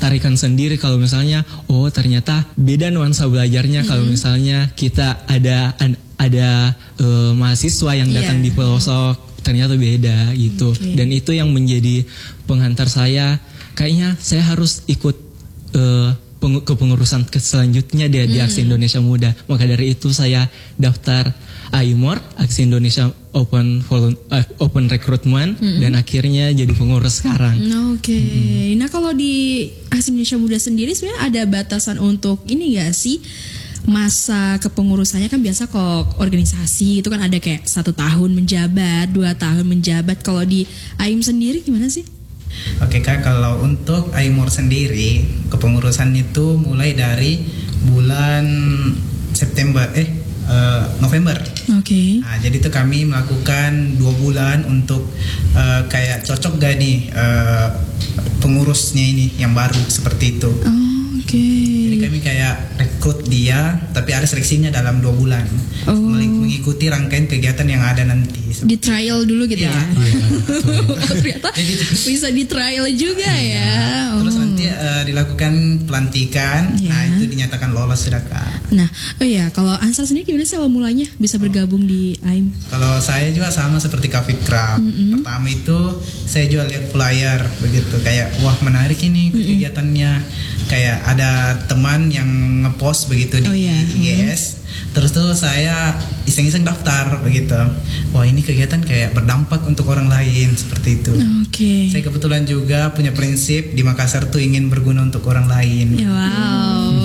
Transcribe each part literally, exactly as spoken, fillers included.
ketertarikan sendiri kalau misalnya oh ternyata beda nuansa belajarnya kalau misalnya kita ada ada uh, mahasiswa yang datang yeah. di pelosok ternyata beda gitu. Okay. Dan itu yang menjadi penghantar saya kayaknya saya harus ikut uh, peng- kepengurusan ke selanjutnya di, mm. di Aksi Indonesia Muda. Maka dari itu saya daftar A I M O R, Aksi Indonesia Open Volun- uh, Open Recruitment, mm-hmm. dan akhirnya jadi pengurus sekarang. Oke. Okay. Mm-hmm. Nah kalau di Aksi Indonesia Muda sendiri sebenarnya ada batasan untuk ini gak sih? Masa kepengurusannya kan biasa kok organisasi itu kan ada kayak satu tahun menjabat, dua tahun menjabat. Kalau di A I M sendiri gimana sih? Oke Kak, kalau untuk A I M O R sendiri kepengurusan itu mulai dari bulan September eh Uh, November. Oke. Okay. Nah, jadi itu kami melakukan dua bulan untuk uh, kayak cocok gak nih uh, pengurusnya ini yang baru seperti itu. Oh, oke. Okay. Jadi kami kayak rekrut dia, tapi ada seleksinya dalam dua bulan. Oh. Mengikuti rangkaian kegiatan yang ada nanti. Di trial dulu gitu ya. ya? Ternyata bisa di trial juga ya. ya. Oh. Terus nanti uh, dilakukan pelantikan. Ya. Nah itu dinyatakan lolos sudah Kak. Nah, oh ya kalau Ansar sendiri gimana sih awal mulanya bisa bergabung di A I M? Kalau saya juga sama seperti Kak Fikram. Mm-hmm. Pertama itu saya juga lihat flyer begitu kayak wah menarik ini mm-hmm. kegiatannya. Kayak ada teman yang ngepost begitu di oh, yeah. I G S. Mm-hmm. Terus tuh saya iseng-iseng daftar begitu. Wah ini kegiatan kayak berdampak untuk orang lain seperti itu. Oke. Okay. Saya kebetulan juga punya prinsip di Makassar tuh ingin berguna untuk orang lain. Wow.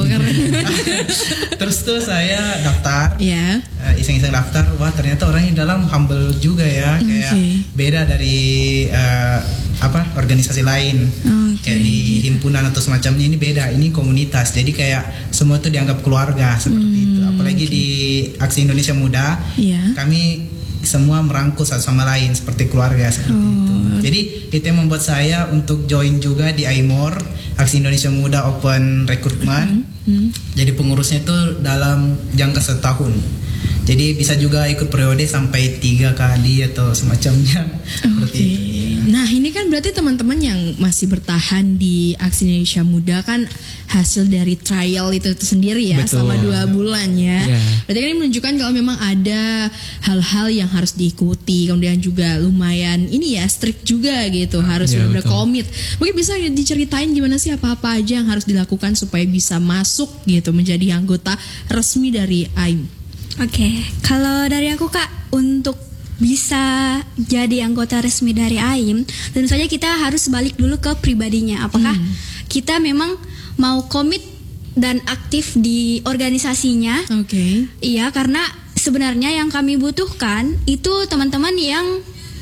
Terus tuh saya daftar. Ya. Yeah. Uh, iseng-iseng daftar. Wah ternyata orangnya dalam humble juga ya. Kayak okay. beda dari uh, apa organisasi lain. Okay. Kayak di himpunan atau semacamnya ini beda. Ini komunitas. Jadi kayak semua tuh dianggap keluarga seperti hmm. itu. Apalagi okay. di Aksi Indonesia Muda, yeah. kami semua merangkul satu sama lain seperti keluarga seperti oh. itu. Jadi itu yang membuat saya untuk join juga di A I M O R, Aksi Indonesia Muda Open Recruitment. Mm-hmm. Jadi pengurusnya itu dalam jangka setahun. Jadi bisa juga ikut periode sampai tiga kali atau semacamnya. Oke. Okay. Nah ini kan berarti teman-teman yang masih bertahan di Aksi Indonesia Muda kan hasil dari trial itu, itu sendiri ya. Betul. Selama dua bulan ya. Yeah. Berarti kan ini menunjukkan kalau memang ada hal-hal yang harus diikuti, kemudian juga lumayan ini ya strict juga gitu, harus yeah, benar-benar komit. Mungkin bisa diceritain gimana sih apa-apa aja yang harus dilakukan supaya bisa masuk gitu menjadi anggota resmi dari A I M. Oke, okay. Kalau dari aku Kak, untuk bisa jadi anggota resmi dari A I M, tentu saja kita harus balik dulu ke pribadinya. Apakah hmm. kita memang mau komit dan aktif di organisasinya? Oke. Okay. Iya, karena sebenarnya yang kami butuhkan itu teman-teman yang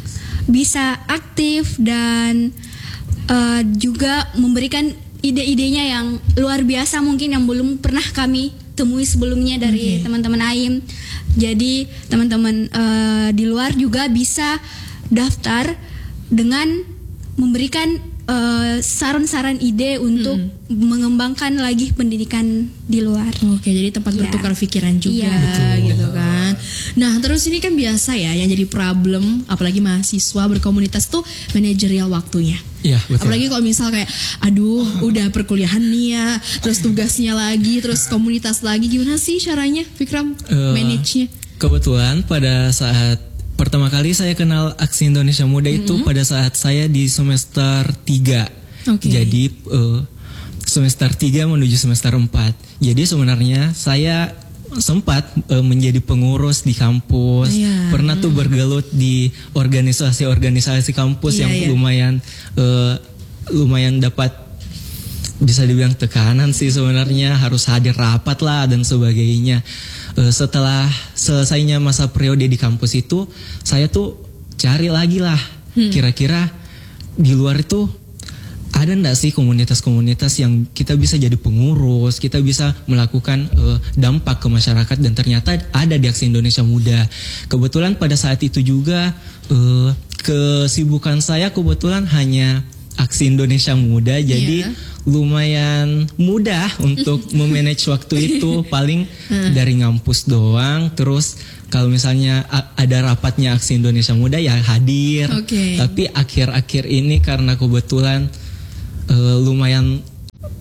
bisa aktif dan uh, juga memberikan ide-idenya yang luar biasa mungkin yang belum pernah kami temui sebelumnya dari okay. teman-teman A I M. Jadi teman-teman uh, di luar juga bisa daftar dengan memberikan uh, saran-saran ide untuk hmm. mengembangkan lagi pendidikan di luar. Oke, jadi tempat ya. bertukar pikiran juga ya. gitu kan. Nah, terus ini kan biasa ya yang jadi problem apalagi mahasiswa berkomunitas tuh manajerial waktunya. Iya, betul. Apalagi kalau misal kayak aduh udah perkuliahan nih ya, terus tugasnya lagi, terus komunitas lagi, gimana sih caranya Fikram uh, manage-nya? Kebetulan pada saat pertama kali saya kenal Aksi Indonesia Muda mm-hmm. itu pada saat saya di semester tiga. Okay. Jadi uh, semester tiga menuju semester empat. Jadi sebenarnya saya sempat uh, menjadi pengurus di kampus, yeah. pernah tuh bergelut di organisasi-organisasi kampus yeah, yang yeah. lumayan uh, lumayan dapat bisa dibilang tekanan sih sebenarnya, harus hadir rapat lah dan sebagainya. Uh, setelah selesainya masa periode di kampus itu, saya tuh cari lagi lah hmm. kira-kira di luar itu ada enggak sih komunitas-komunitas yang kita bisa jadi pengurus, kita bisa melakukan uh, dampak ke masyarakat, dan ternyata ada di Aksi Indonesia Muda. Kebetulan pada saat itu juga uh, kesibukan saya kebetulan hanya Aksi Indonesia Muda, jadi yeah. lumayan mudah untuk memanage waktu itu, paling dari ngampus doang, terus kalau misalnya ada rapatnya Aksi Indonesia Muda ya hadir. Okay. Tapi akhir-akhir ini karena kebetulan Uh, lumayan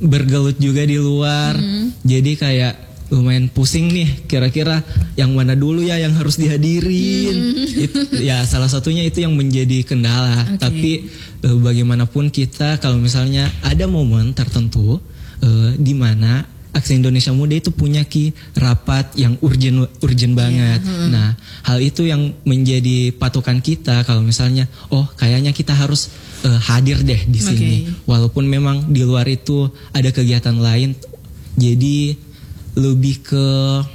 bergelut juga di luar. Mm. Jadi kayak lumayan pusing nih, kira-kira yang mana dulu ya yang harus dihadirin. Mm. Itu, ya salah satunya itu yang menjadi kendala. Okay. Tapi uh, bagaimanapun kita kalau misalnya ada momen tertentu uh, di mana Aksi Indonesia Muda itu punya ki rapat yang urgent urgent banget. Yeah. Hmm. Nah, hal itu yang menjadi patokan kita kalau misalnya oh kayaknya kita harus uh, hadir deh di sini. Okay. Walaupun memang di luar itu ada kegiatan lain. Jadi lebih ke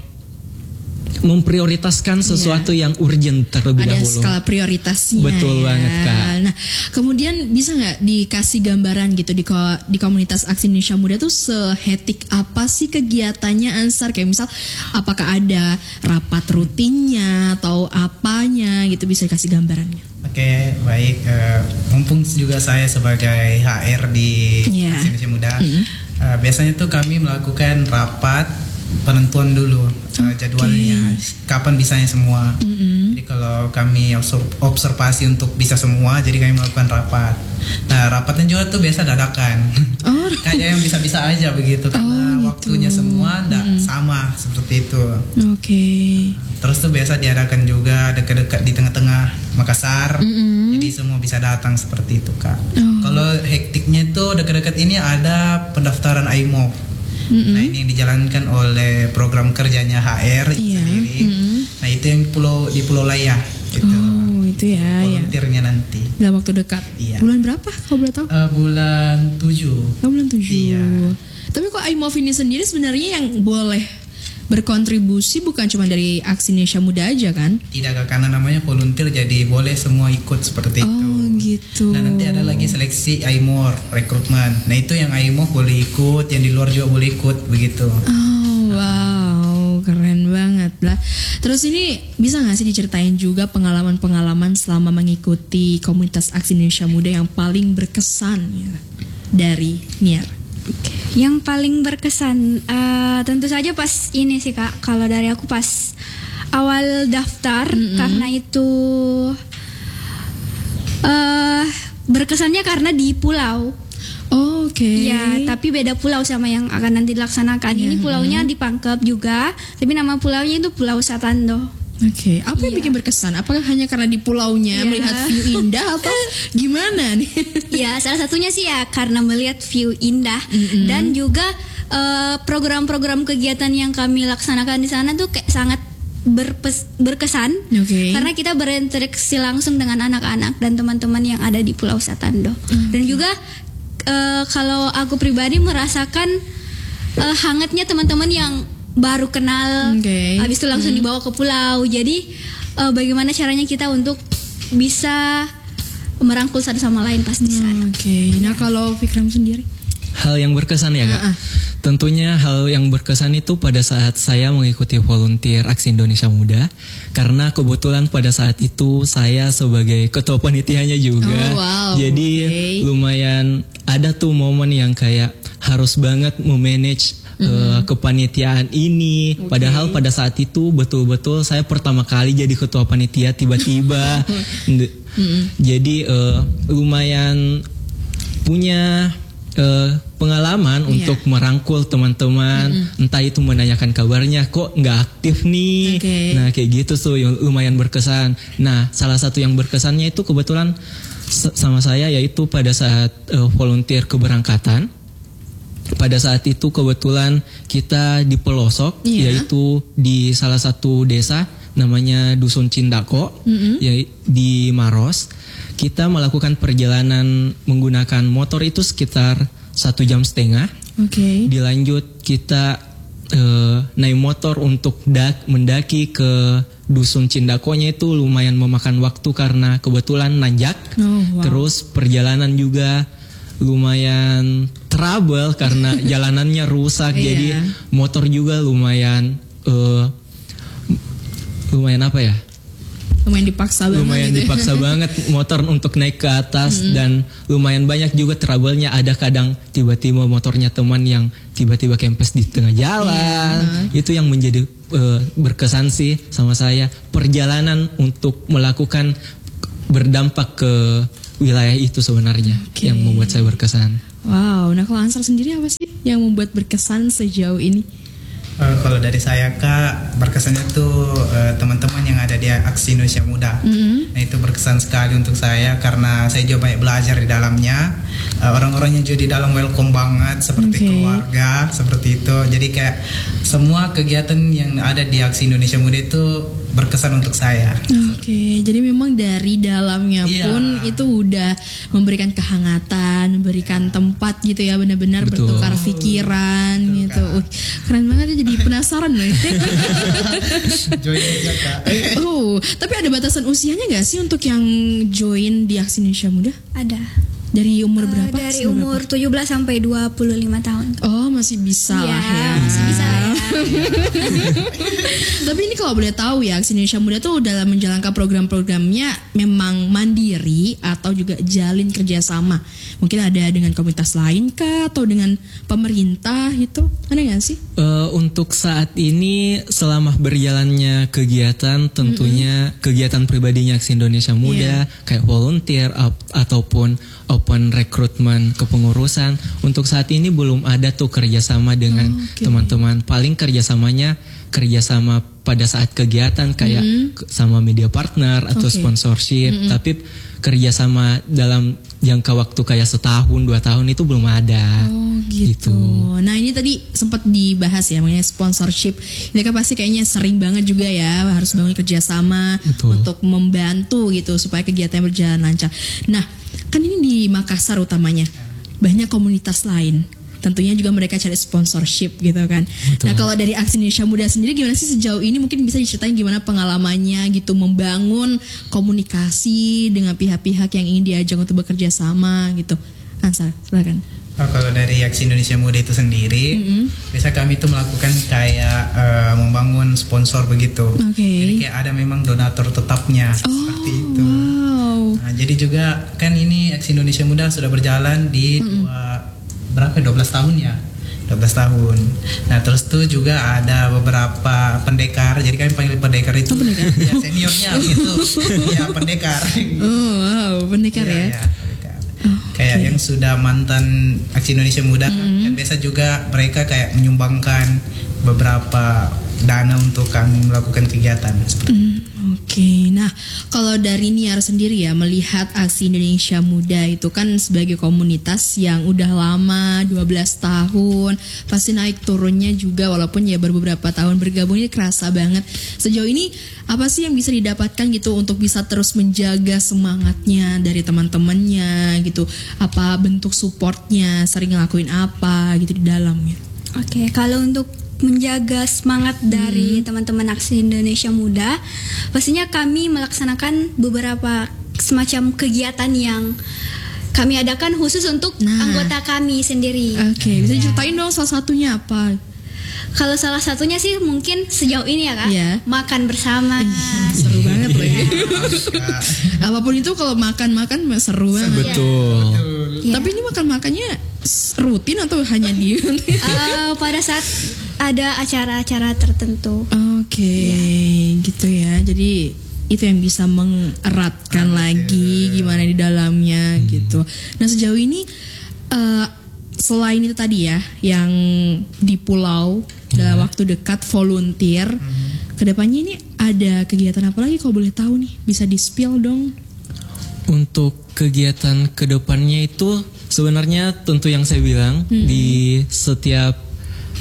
memprioritaskan sesuatu yeah. yang urgent terlebih ada dahulu. Ada skala prioritasnya. Betul ya. banget Kak. Nah, kemudian bisa nggak dikasih gambaran gitu di ko- di komunitas Aksi Indonesia Muda tuh sehetik apa sih kegiatannya Ansar? Kayak misal apakah ada rapat rutinnya atau apanya gitu, bisa dikasih gambarannya? Oke, okay, baik. Uh, mumpung juga saya sebagai H R di yeah. Aksi Indonesia Muda, mm-hmm. uh, biasanya tuh kami melakukan rapat penentuan dulu uh, jadwalnya, okay. kapan bisanya semua. Mm-hmm. Jadi kalau kami observasi untuk bisa semua, jadi kami melakukan rapat. Nah, rapatnya juga tuh biasa dadakan. Oh, kayak yang bisa-bisa aja begitu karena oh, gitu. Waktunya semua enggak mm-hmm. sama seperti itu. Oke. Okay. Terus tuh biasa diadakan juga dekat-dekat di tengah-tengah Makassar. Mm-hmm. Jadi semua bisa datang seperti itu, Kak. Oh. Kalau hektiknya itu dekat-dekat ini ada pendaftaran I M O F. Mm-hmm. Nah, ini yang dijalankan oleh program kerjanya H R yeah. sendiri. Mm-hmm. Nah, itu yang pulau di Pulau Laya gitu. Oh, itu ya. Volunteernya ya. Nanti. Dalam waktu dekat. Iya. Bulan berapa kalau boleh tahu? Uh, bulan tujuh. Oh, bulan tujuh. Iya. Tapi kok I M O F ini sendiri sebenarnya yang boleh berkontribusi bukan cuma dari Aksi Indonesia Muda aja kan? Tidak, karena namanya volunteer jadi boleh semua ikut seperti oh, itu. Oh gitu. Nah, nanti ada lagi seleksi I M O R rekrutmen. Nah, itu yang I M O R boleh ikut, yang di luar juga boleh ikut begitu. Oh wow, keren banget lah. Terus ini bisa nggak sih diceritain juga pengalaman-pengalaman selama mengikuti komunitas Aksi Indonesia Muda yang paling berkesan ya, dari Niar? Yang paling berkesan uh, tentu saja pas ini sih Kak, kalau dari aku pas awal daftar, mm-hmm. karena itu uh, berkesannya karena di pulau. Oh, oke. Okay. Ya, tapi beda pulau sama yang akan nanti dilaksanakan. Yeah. Ini pulaunya di Pangkep juga, tapi nama pulaunya itu Pulau Satando. Oke, okay. Apa yang yeah. bikin berkesan? Apakah hanya karena di pulaunya yeah. melihat view indah atau gimana nih? Ya, salah satunya sih ya karena melihat view indah, mm-hmm. dan juga uh, program-program kegiatan yang kami laksanakan di sana tuh kayak sangat berpes- berkesan. Okay. Karena kita berinteraksi langsung dengan anak-anak dan teman-teman yang ada di Pulau Satando. Okay. Dan juga uh, kalau aku pribadi merasakan uh, hangatnya teman-teman yang baru kenal, okay. habis itu langsung hmm. dibawa ke pulau. Jadi uh, bagaimana caranya kita untuk bisa merangkul satu sama lain pas di sana. Hmm, Oke. Okay. Nah, kalau Fikram sendiri? Hal yang berkesan ya Kak. Uh-uh. Tentunya hal yang berkesan itu pada saat saya mengikuti volunteer Aksi Indonesia Muda, karena kebetulan pada saat itu saya sebagai ketua panitianya juga. Oh, wow. Jadi okay. lumayan ada tuh momen yang kayak harus banget memanage Mm-hmm. Uh, kepanitiaan ini. Okay. Padahal pada saat itu betul-betul saya pertama kali jadi ketua panitia tiba-tiba. mm-hmm. Jadi uh, lumayan punya uh, pengalaman yeah. untuk merangkul teman-teman. Mm-hmm. Entah itu menanyakan kabarnya, kok nggak aktif nih. Okay. Nah kayak gitu tuh yang lumayan berkesan. Nah salah satu yang berkesannya itu kebetulan sama saya, yaitu pada saat uh, volunteer keberangkatan. Pada saat itu kebetulan kita di pelosok, yeah. yaitu di salah satu desa namanya Dusun Cindako, mm-hmm. ya, di Maros. Kita melakukan perjalanan menggunakan motor itu sekitar satu jam setengah. Okay. Dilanjut kita uh, naik motor untuk dak, mendaki ke Dusun Cindakonya, itu lumayan memakan waktu karena kebetulan nanjak. Oh, wow. Terus perjalanan juga lumayan trouble karena jalanannya rusak. Jadi motor juga lumayan uh, lumayan apa ya? Lumayan dipaksa banget. Lumayan gitu. dipaksa banget motor untuk naik ke atas, mm-hmm. dan lumayan banyak juga trouble-nya. Ada kadang tiba-tiba motornya teman yang tiba-tiba kempes di tengah jalan. Yeah. Itu yang menjadi uh, berkesan sih sama saya. Perjalanan untuk melakukan berdampak ke wilayah itu sebenarnya, okay. yang membuat saya berkesan. Wow, nah kalau Ansar sendiri apa sih yang membuat berkesan sejauh ini? Uh, kalau dari saya Kak, berkesannya tuh uh, teman-teman yang ada di Aksi Indonesia Muda. Mm-hmm. Nah itu berkesan sekali untuk saya karena saya juga banyak belajar di dalamnya. Uh, orang-orang yang juga di dalam welcome banget, seperti okay. keluarga, seperti itu. Jadi kayak semua kegiatan yang ada di Aksi Indonesia Muda itu berkesan untuk saya. Oke, okay. Jadi memang dari dalamnya yeah. pun itu udah memberikan kehangatan, memberikan tempat gitu ya, benar-benar Betul. bertukar pikiran Betul, gitu. Uh, keren banget ya, jadi penasaran loh. Join aja Kak. Oh, tapi ada batasan usianya nggak sih untuk yang join di Aksi Indonesia Muda? Ada. Dari umur uh, berapa? Dari umur berapa? tujuh belas sampai dua puluh lima tahun. Oh, masih bisa ya, lah ya. Masih bisa ya. Tapi ini kalau boleh tahu ya, Aksi Indonesia Muda tuh dalam menjalankan program-programnya memang mandiri atau juga jalin kerjasama? Mungkin ada dengan komunitas lain kah atau dengan pemerintah gitu? Ada nggak sih? Uh, untuk saat ini selama berjalannya kegiatan, tentunya mm-hmm. kegiatan pribadinya Aksi Indonesia Muda yeah. kayak volunteer ap- ataupun open recruitment kepengurusan, untuk saat ini belum ada tuh kerjasama dengan oh, okay. teman-teman. Paling kerjasamanya kerjasama pada saat kegiatan kayak mm-hmm. sama media partner atau okay. sponsorship, mm-hmm. tapi kerjasama dalam jangka waktu kayak setahun dua tahun itu belum ada. Oh gitu. gitu. Nah ini tadi sempat dibahas ya mengenai sponsorship. Ini kan pasti kayaknya sering banget juga ya harus bangun kerjasama Betul. untuk membantu gitu supaya kegiatan berjalan lancar. Nah kan ini di Makassar utamanya banyak komunitas lain. Tentunya juga mereka cari sponsorship gitu kan. Betul. Nah kalau dari Aksi Indonesia Muda sendiri gimana sih sejauh ini, mungkin bisa diceritain gimana pengalamannya gitu membangun komunikasi dengan pihak-pihak yang ingin diajak untuk bekerja sama gitu. Ansar, silakan. Oh, kalau dari Aksi Indonesia Muda itu sendiri, mm-hmm. biasa kami itu melakukan kayak uh, membangun sponsor begitu. Okay. Jadi kayak ada memang donatur tetapnya oh, seperti itu. Wow. Nah, jadi juga kan ini Aksi Indonesia Muda sudah berjalan di mm-hmm. dua berapa dua belas tahun ya. dua belas tahun. Nah, terus tuh juga ada beberapa pendekar. Jadi kami panggil pendekar itu oh, pendekar. Ya seniornya gitu. Ya, pendekar. Oh, wow, pendekar ya. ya. ya Oh, kayak okay. yang sudah mantan Aksi Indonesia Muda mm-hmm. kan biasa juga mereka kayak menyumbangkan beberapa dana untuk kami melakukan kegiatan seperti mm, Oke, okay. Nah kalau dari Niar sendiri ya melihat Aksi Indonesia Muda itu kan sebagai komunitas yang udah lama dua belas tahun, pasti naik turunnya juga walaupun ya baru beberapa tahun bergabung, ini kerasa banget. Sejauh ini apa sih yang bisa didapatkan gitu untuk bisa terus menjaga semangatnya dari teman-temannya gitu? Apa bentuk supportnya, sering ngelakuin apa gitu di dalamnya? Oke, okay, kalau untuk menjaga semangat dari hmm. teman-teman Aksi Indonesia Muda, pastinya kami melaksanakan beberapa semacam kegiatan yang kami adakan khusus untuk nah. anggota kami sendiri. Oke, okay, bisa diceritain dong salah satunya apa? Kalau salah satunya sih mungkin sejauh ini ya Kak, yeah. makan bersama. Eh, seru banget loh ya. Apapun itu kalau makan-makan seru banget. Betul. Ya. Tapi ini makan-makannya rutin atau hanya di uh, pada saat ada acara-acara tertentu. Oke, okay, ya. gitu ya. Jadi itu yang bisa mengeratkan ah, lagi ya. gimana di dalamnya hmm. gitu. Nah sejauh ini uh, selain itu tadi ya, yang di pulau hmm. dalam waktu dekat volunteer, hmm. kedepannya ini ada kegiatan apa lagi kalau boleh tahu nih? Bisa di spill dong. Untuk kegiatan kedepannya itu sebenarnya tentu yang saya bilang hmm. di setiap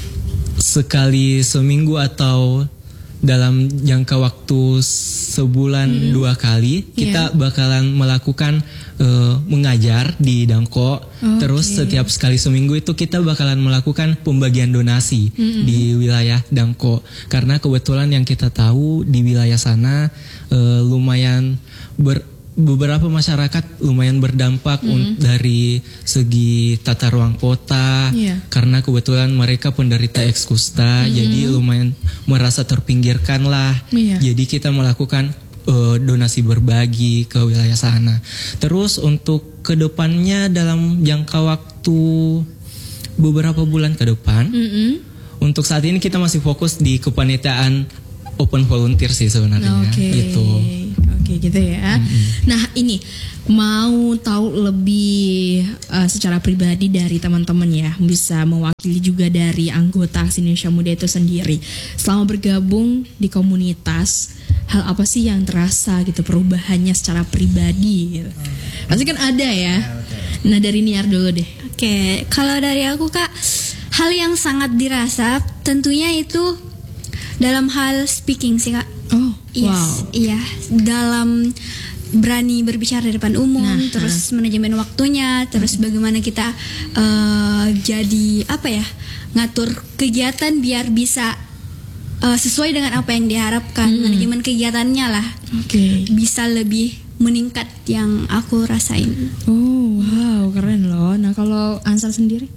sekali seminggu atau dalam jangka waktu sebulan hmm. dua kali kita yeah. bakalan melakukan uh, mengajar di Dangko. Okay. Terus setiap sekali seminggu itu kita bakalan melakukan pembagian donasi hmm. di wilayah Dangko, karena kebetulan yang kita tahu di wilayah sana uh, lumayan ber beberapa masyarakat lumayan berdampak mm-hmm. dari segi tata ruang kota, yeah. karena kebetulan mereka penderita ekskusta, mm-hmm. jadi lumayan merasa terpinggirkan lah. Yeah. Jadi kita melakukan uh, donasi berbagi ke wilayah sana. Terus untuk kedepannya dalam jangka waktu beberapa bulan ke depan, mm-hmm. untuk saat ini kita masih fokus di kepanitiaan open volunteer sih sebenarnya. Okay. Gitu. Oke gitu ya. Mm-hmm. Nah ini mau tahu lebih uh, secara pribadi dari teman-teman ya, bisa mewakili juga dari anggota Aksi Indonesia Muda itu sendiri. Selama bergabung di komunitas, hal apa sih yang terasa gitu perubahannya secara pribadi gitu? Pasti kan ada ya. Nah dari Niar dulu deh. Oke, kalau dari aku Kak, hal yang sangat dirasa tentunya itu dalam hal speaking sih Kak. Oh, yes, wow. Iya, dalam berani berbicara di depan umum, nah, terus nah. manajemen waktunya, terus hmm. bagaimana kita uh, jadi apa ya, ngatur kegiatan biar bisa uh, sesuai dengan apa yang diharapkan, hmm. manajemen kegiatannya lah, okay. bisa lebih meningkat yang aku rasain. Oh wow, keren loh. Nah kalau Ansar sendiri?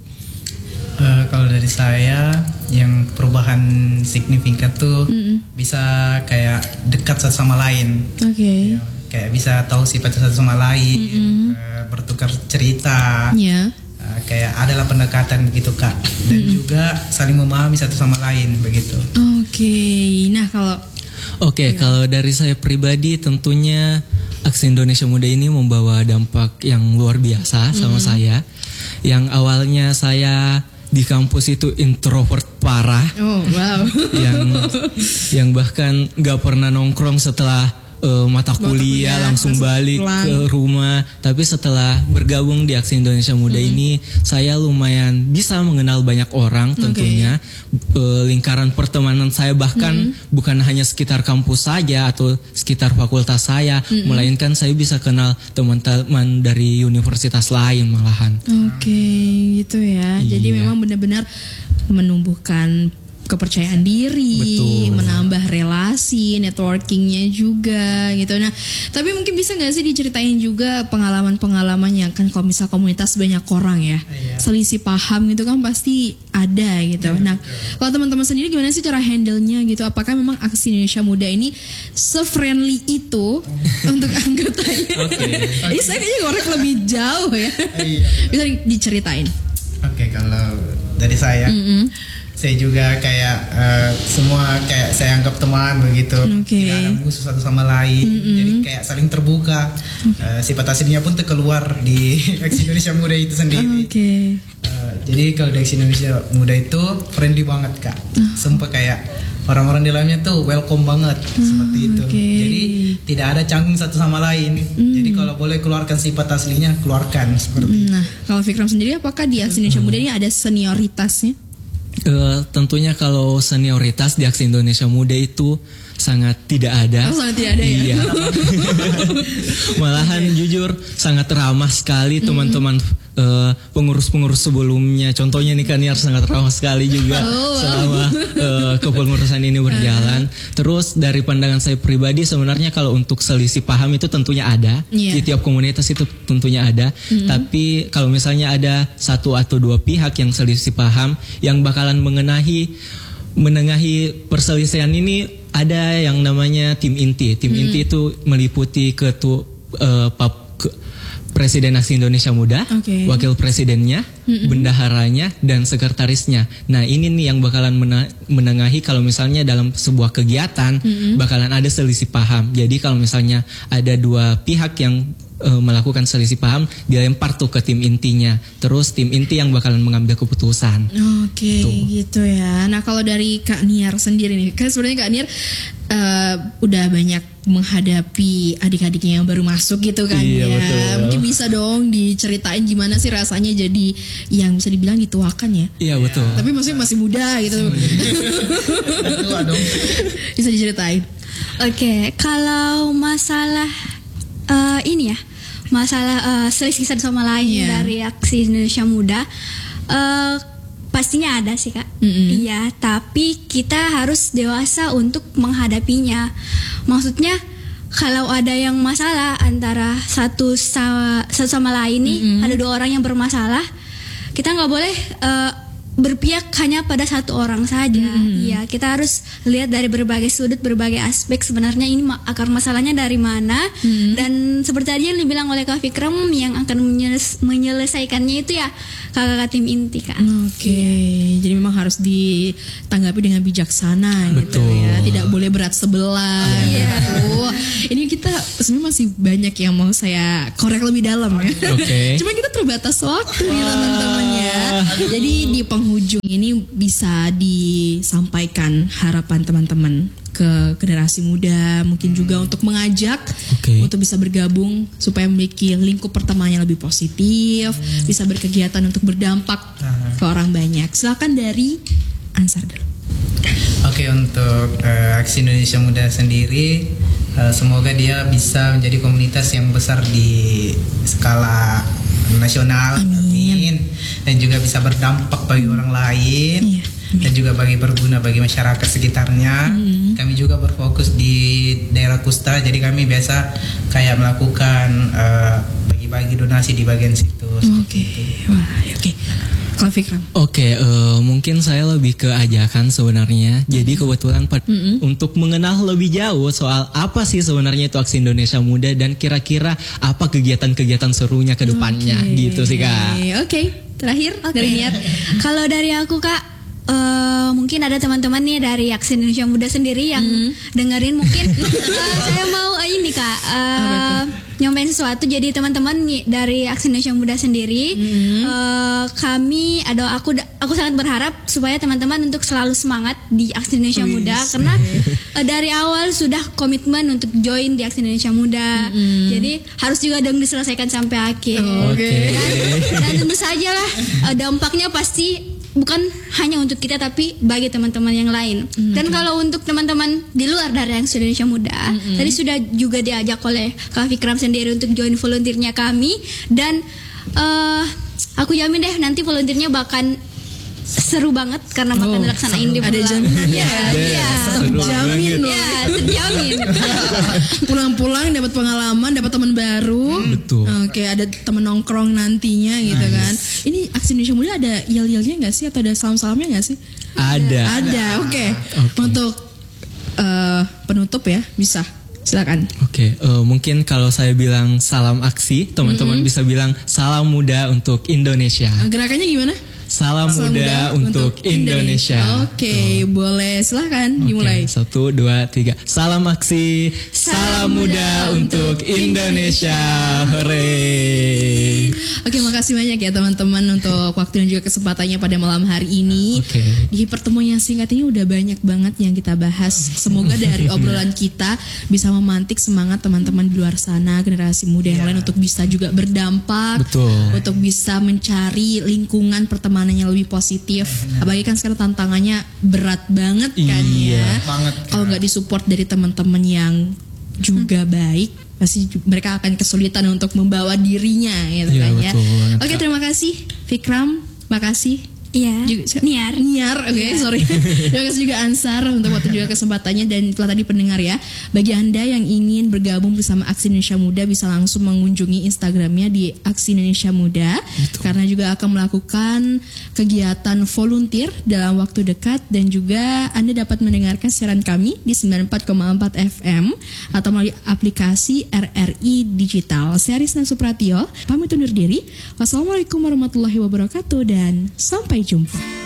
Uh, kalau dari saya yang perubahan signifikan tuh mm-hmm. bisa kayak dekat satu sama lain. Oke. Okay. Ya, kayak bisa tahu sifat satu sama lain, mm-hmm. uh, bertukar cerita. Yeah. Uh, kayak adalah pendekatan begitu Kak. Dan mm-hmm. juga saling memahami satu sama lain begitu. Oke. Okay. Nah kalau Oke, okay, ya. Kalau dari saya pribadi tentunya Aksi Indonesia Muda ini membawa dampak yang luar biasa sama mm-hmm. saya. Yang awalnya saya di kampus itu introvert parah, oh wow, yang yang bahkan nggak pernah nongkrong setelah uh, mata kuliah, mata langsung balik pulang. Ke rumah. Tapi setelah bergabung di Aksi Indonesia Muda mm-hmm. ini, saya lumayan bisa mengenal banyak orang tentunya. Okay. Uh, lingkaran pertemanan saya bahkan mm-hmm. bukan hanya sekitar kampus saja atau sekitar fakultas saya, mm-hmm. melainkan saya bisa kenal teman-teman dari universitas lain malahan. Oke, okay, gitu ya. Iya. Jadi memang benar-benar menumbuhkan kepercayaan diri, betul. Menambah relasi, networkingnya juga gitu. Nah, tapi mungkin bisa nggak sih diceritain juga pengalaman-pengalamannya, kan kalau misal komunitas banyak orang ya, iya. selisih paham gitu kan pasti ada gitu. Iya, nah, betul. Kalau teman-teman sendiri gimana sih cara handle-nya gitu? Apakah memang Aksi Indonesia Muda ini se-friendly itu untuk anggotanya? Oke. Okay. Ini saya kayaknya ngorek lebih jauh ya. Iya. Bisa diceritain? Oke, okay, kalau dari saya. Mm-hmm. Saya juga kayak uh, semua kayak saya anggap teman begitu, okay. tidak ada musuh satu sama lain, mm-hmm. jadi kayak saling terbuka. Uh, sifat aslinya pun terkeluar di Aksi Indonesia Muda itu sendiri. Okay. Uh, jadi kalau di Aksi Indonesia Muda itu friendly banget Kak, uh. sumpah kayak orang-orang di dalamnya tuh welcome banget uh, seperti itu. Okay. Jadi tidak ada canggung satu sama lain. Mm. Jadi kalau boleh keluarkan sifat aslinya keluarkan seperti. Nah, itu. Kalau Fikram sendiri apakah di Aksi Indonesia Muda ini ada senioritasnya? Uh, tentunya kalau senioritas di Aksi Indonesia Muda itu sangat tidak ada. Oh, sangat tidak ada iya. ya. Malahan okay. jujur sangat ramah sekali mm-hmm. teman-teman uh, pengurus-pengurus sebelumnya. Contohnya nih Kaniar sangat ramah sekali juga oh, wow. selama uh, kepengurusan ini berjalan. Uh. Terus dari pandangan saya pribadi sebenarnya kalau untuk selisih paham itu tentunya ada. Yeah. Di tiap komunitas itu tentunya ada. Mm-hmm. Tapi kalau misalnya ada satu atau dua pihak yang selisih paham yang bakalan mengenahi menengahi perselisihan ini, ada yang namanya tim inti. Tim hmm. inti itu meliputi ketua uh, pap, ke, Presiden Aksi Indonesia Muda, okay. wakil presidennya, hmm. bendaharanya, dan sekretarisnya. Nah ini nih yang bakalan mena- menengahi kalau misalnya dalam sebuah kegiatan hmm. bakalan ada selisih paham. Jadi kalau misalnya ada dua pihak yang melakukan selisih paham, dilempar tuh ke tim intinya, terus tim inti yang bakalan mengambil keputusan. Oke, okay, gitu ya. Nah kalau dari Kak Niar sendiri nih, kan sebenarnya Kak Niar uh, udah banyak menghadapi adik-adiknya yang baru masuk gitu kan. Iya, ya. Betul. Mungkin bisa dong diceritain gimana sih rasanya jadi yang bisa dibilang dituakan ya. Iya betul. Tapi maksudnya masih muda gitu. Bisa diceritain. Oke, okay, kalau masalah uh, ini ya. Masalah uh, selisih satu sama lain yeah. dari Aksi Indonesia Muda uh, pastinya ada sih Kak. Mm-hmm. Iya, tapi kita harus dewasa untuk menghadapinya. Maksudnya kalau ada yang masalah antara satu sama, satu sama lain nih, mm-hmm. ada dua orang yang bermasalah, kita nggak boleh uh, berpihak hanya pada satu orang saja. Hmm. Ya, kita harus lihat dari berbagai sudut, berbagai aspek sebenarnya ini akar masalahnya dari mana. Hmm. Dan seperti tadi yang dibilang oleh Kak Fikram, yang akan menyeles- menyelesaikannya itu ya kakak tim inti kan. Oke, okay. Jadi memang harus ditanggapi dengan bijaksana. Betul. Gitu ya. Tidak boleh berat sebelah. Iya. Gitu. Ini kita sebenarnya masih banyak yang mau saya korek lebih dalam ya. Oke. Okay. Cuma kita terbatas waktu nih teman-teman ya. Jadi di penghujung ini bisa disampaikan harapan teman-teman ke generasi muda, mungkin juga untuk mengajak okay. untuk bisa bergabung supaya memiliki lingkup pertemanan yang lebih positif, hmm. bisa berkegiatan untuk berdampak uh-huh. ke orang banyak. Silakan dari Ansar dulu. Oke, okay, untuk uh, Aksi Indonesia Muda sendiri, uh, semoga dia bisa menjadi komunitas yang besar di skala nasional, amin. Dan juga bisa berdampak bagi orang lain. Iya. Dan juga bagi berguna bagi masyarakat sekitarnya. Hmm. Kami juga berfokus di daerah Kusta, jadi kami biasa kayak melakukan uh, bagi-bagi donasi di bagian situ. Oke, wah, oke. Kalau Fikram? Oke, uh, mungkin saya lebih ke ajakan sebenarnya. Jadi kebetulan mm-hmm. untuk mengenal lebih jauh soal apa sih sebenarnya itu Aksi Indonesia Muda dan kira-kira apa kegiatan-kegiatan serunya ke depannya, okay. gitu sih Kak. Oke, okay. Terakhir okay. dari Niar. Kalau dari aku Kak, Uh, mungkin ada teman-teman nih dari Aksi Indonesia Muda sendiri yang mm. dengerin mungkin uh, saya mau uh, ini Kak uh, nyampein sesuatu. Jadi teman-teman dari Aksi Indonesia Muda sendiri mm. uh, kami ada aku aku sangat berharap supaya teman-teman untuk selalu semangat di Aksi Indonesia Uish. Muda karena uh, dari awal sudah komitmen untuk join di Aksi Indonesia Muda. Mm. Jadi harus juga dong diselesaikan sampai akhir. Oh, okay. dan, dan tentu saja lah uh, dampaknya pasti bukan hanya untuk kita tapi bagi teman-teman yang lain. Mm-hmm. Dan kalau untuk teman-teman di luar dari Aksi Indonesia Muda, mm-hmm. tadi sudah juga diajak oleh Kak Fikram sendiri untuk join volunteernya kami dan uh, aku jamin deh nanti volunteernya bahkan seru banget karena bakal oh, dilaksanain di ada jaminan ya, ya, terjamin ya, terjamin. Pulang-pulang dapat pengalaman, dapat teman baru. Hmm, betul. Oke, ada teman nongkrong nantinya gitu nice. Kan. Ini Aksi Indonesia Muda ada yel-yelnya nggak sih atau ada salam-salamnya nggak sih? Ada. Ada. Oke. Okay. Okay. Untuk uh, penutup ya bisa. Silakan. Oke, okay, uh, mungkin kalau saya bilang salam aksi, teman-teman mm-hmm. bisa bilang salam muda untuk Indonesia. Gerakannya gimana? Salam, Salam muda, muda untuk, untuk Indonesia. Indonesia. Oke, okay, boleh silahkan okay, dimulai. Satu, dua, tiga. Salam aksi, salam, salam muda, muda untuk Indonesia. Hore. Oke, okay, makasih banyak ya teman-teman untuk waktu dan juga kesempatannya pada malam hari ini. Okay. Di pertemuan yang singkat ini udah banyak banget yang kita bahas. Semoga dari obrolan kita bisa memantik semangat teman-teman di luar sana, generasi muda yang yeah. lain untuk bisa juga berdampak, betul. Untuk bisa mencari lingkungan pertemanan yang lebih positif. Apalagi kan sekarang tantangannya berat banget kan iya, ya. Kalau nggak disupport dari teman-teman yang juga hmm. baik, pasti mereka akan kesulitan untuk membawa dirinya gitu iya, kan ya. Oke, terima kasih Fikram, makasih. Iya. Niar. Niar. Oke, okay, sorry. Terima kasih juga Ansar untuk waktu juga kesempatannya dan itulah tadi pendengar ya. Bagi Anda yang ingin bergabung bersama Aksi Indonesia Muda bisa langsung mengunjungi Instagramnya di Aksi Indonesia Muda. Betul. Karena juga akan melakukan kegiatan volunteer dalam waktu dekat dan juga Anda dapat mendengarkan siaran kami di sembilan puluh empat koma empat F M atau melalui aplikasi R R I Digital. Saya Risna Supratio, pamit undur diri. Wassalamualaikum warahmatullahi wabarakatuh dan sampai jumpa.